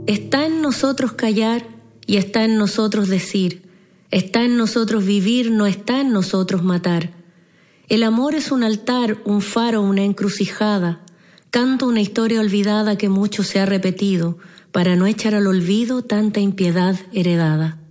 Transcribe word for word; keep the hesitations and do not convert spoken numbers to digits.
Está en nosotros callar y está en nosotros decir. Está en nosotros vivir, no está en nosotros matar. El amor es un altar, un faro, una encrucijada. Canto una historia olvidada que mucho se ha repetido, para no echar al olvido tanta impiedad heredada.